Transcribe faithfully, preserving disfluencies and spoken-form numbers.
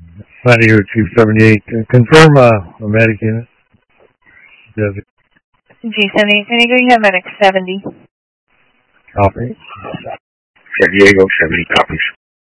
Lattier two seventy-eight. Uh, confirm uh, a medic unit. Desert. G seventy-eight, San Diego, you have medic seventy. Copy. San Diego, seventy copies.